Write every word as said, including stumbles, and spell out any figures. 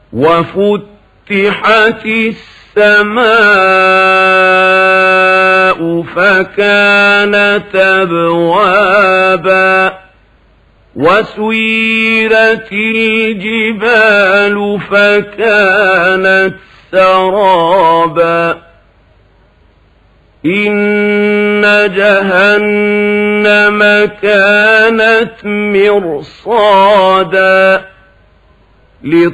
وفتحت السماء فكانت أبوابا وسيرت الجبال فكانت سرابا إن جهنم كانت مرصادا